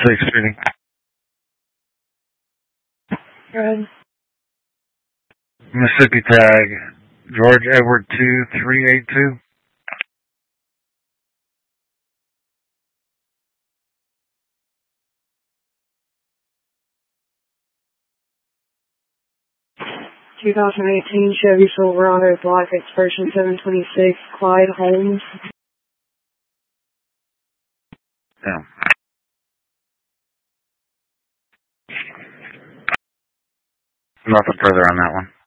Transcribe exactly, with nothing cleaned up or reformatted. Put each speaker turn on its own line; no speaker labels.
six reading.
Go ahead.
Mississippi tag, George Edward two three eight two.
twenty eighteen Chevy Silverado Black Expression seven twenty-six, Clyde Holmes.
Yeah. Nothing further on that one.